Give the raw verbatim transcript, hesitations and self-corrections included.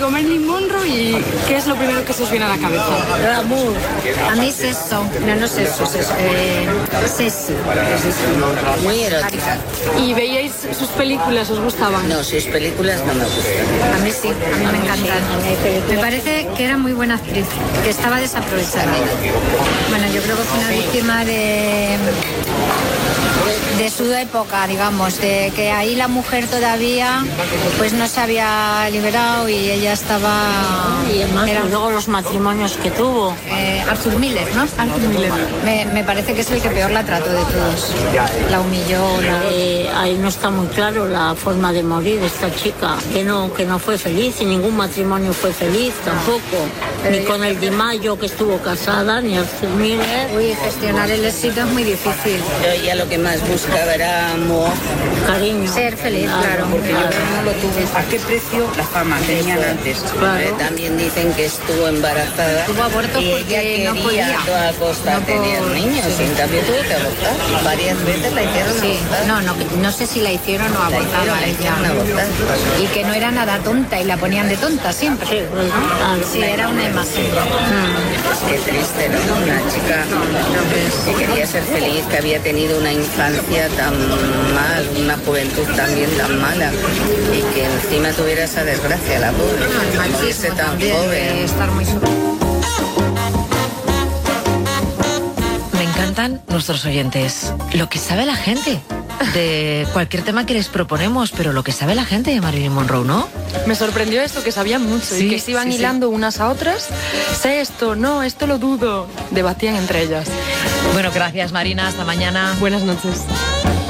digo Marilyn Monroe y ¿qué es lo primero que se os viene a la cabeza? Glamour. A mí es eso. No, no es eso. Es eso. Eh, sexy. Muy erótica. ¿Y veíais sus películas? ¿Os gustaban? No, sus películas no me gustan. A mí sí, a mí me encantan. Me parece que era muy buena actriz, que estaba desaprovechada. Bueno, yo creo que fue una víctima de... de su época, digamos, de que ahí la mujer todavía pues no se había liberado y ella estaba... Y además, era... luego los matrimonios que tuvo. Eh, Arthur Miller, ¿no? Arthur Miller. Me, me parece que es el que peor la trató de todos. La humilló. La... Eh, ahí no está muy claro la forma de morir de esta chica, que no, que no fue feliz y ningún matrimonio fue feliz tampoco. Pero ni con el Di Maio, que estuvo casada, ni Arthur Miller. Uy, gestionar el éxito es muy difícil. Yo ya lo que más buscaba era amor, cariño. Ser feliz, claro. Porque claro. yo no lo tuve. ¿A qué precio la fama tenían antes? Claro. Eh, también dicen que estuvo embarazada Tuvo abortos y ella porque quería no podía. a toda costa No tener por- niños, sí. y en cambio tuvo que abortar. Varias veces la hicieron Sí, abortar. no, no, no sé si la hicieron o abortaba la ella. hicieron abortar. Y que no era nada tonta y la ponían de tonta siempre. Sí, pues, ah, Sí, era una imagen. Qué triste, ¿no? Una chica que quería ser feliz, que había tenido una infancia tan mal, una juventud también tan mala, y que encima tuviera esa desgracia, la pobre, morirse tan También, de joven. estar muy sola. Me encantan nuestros oyentes. Lo que sabe la gente de cualquier tema que les proponemos, pero lo que sabe la gente de Marilyn Monroe, ¿no? Me sorprendió esto, que sabían mucho Sí, y que se iban sí, sí. hilando unas a otras. Sé esto, no, esto lo dudo. Debatían entre ellas. Bueno, gracias Marina, hasta mañana. Buenas noches.